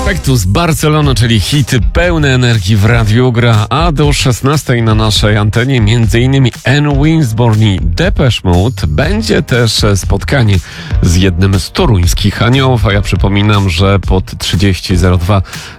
Efektus Barcelona, czyli hity pełne energii w radiu gra, a do 16 na naszej antenie m.in. Anne Winsborne i Depeche Mode. Będzie też spotkanie z jednym z toruńskich aniołów, a ja przypominam, że pod 30.02